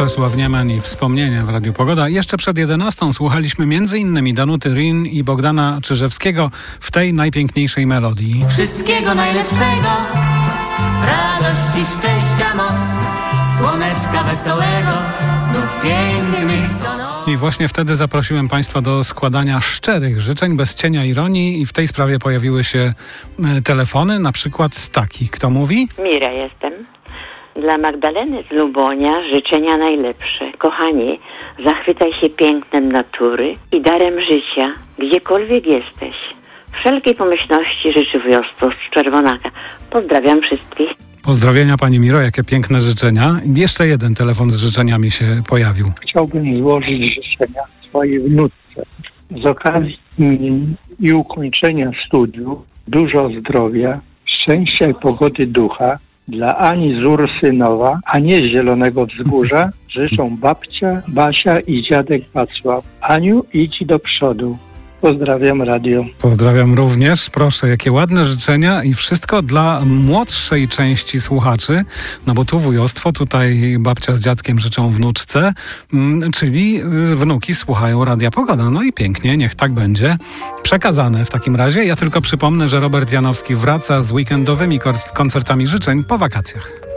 Czesław Niemen i wspomnienie w Radiu Pogoda. Jeszcze przed 11 słuchaliśmy m.in. Danuty Rin i Bogdana Czyżewskiego w tej najpiękniejszej melodii. Wszystkiego najlepszego, radości, szczęścia, moc, słoneczka wesołego, snów pięknych co noc. I właśnie wtedy zaprosiłem Państwa do składania szczerych życzeń, bez cienia ironii, i w tej sprawie pojawiły się telefony, na przykład taki. Kto mówi? Mira jestem. Dla Magdaleny z Lubonia życzenia najlepsze. Kochani, zachwycaj się pięknem natury i darem życia, gdziekolwiek jesteś. Wszelkiej pomyślności życzy wiosło z Czerwonaka. Pozdrawiam wszystkich. Pozdrowienia Pani Miro, jakie piękne życzenia. I jeszcze jeden telefon z życzeniami się pojawił. Chciałbym złożyć życzenia swojej wnuczce. Z okazji i ukończenia studiów dużo zdrowia, szczęścia i pogody ducha. Dla Ani z Ursynowa, a nie z Zielonego Wzgórza, życzą babcia Basia i dziadek Wacław. Aniu, idź do przodu. Pozdrawiam radio. Pozdrawiam również. Proszę, jakie ładne życzenia i wszystko dla młodszej części słuchaczy, no bo tu wujostwo, tutaj babcia z dziadkiem życzą wnuczce, czyli wnuki słuchają Radia Pogoda. No i pięknie, niech tak będzie. Przekazane w takim razie. Ja tylko przypomnę, że Robert Janowski wraca z weekendowymi koncertami życzeń po wakacjach.